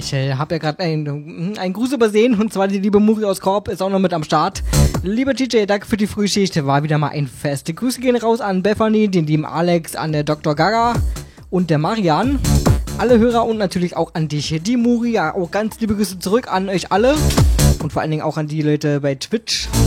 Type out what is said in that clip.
Ich habe ja gerade einen Gruß übersehen, und zwar die liebe Muri aus Korb ist auch noch mit am Start. Lieber TJ, danke für die Frühschicht, war wieder mal ein Fest. Die Grüße gehen raus an Bethany, den lieben Alex, an der Dr. Gaga und der Marian. Alle Hörer und natürlich auch an dich, die Muri. Ja, auch ganz liebe Grüße zurück an euch alle und vor allen Dingen auch an die Leute bei Twitch.